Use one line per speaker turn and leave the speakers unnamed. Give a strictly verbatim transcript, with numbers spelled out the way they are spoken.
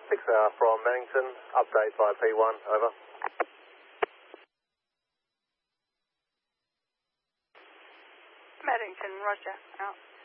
six hour from Maddington, update by P one, over.
Maddington, roger, out.